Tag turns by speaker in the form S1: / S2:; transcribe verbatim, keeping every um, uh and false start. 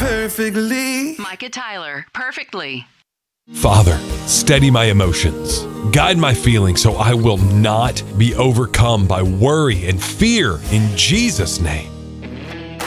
S1: perfectly.
S2: Micah Tyler, Perfectly.
S3: Father, steady my emotions. Guide my feelings so I will not be overcome by worry and fear in Jesus' name.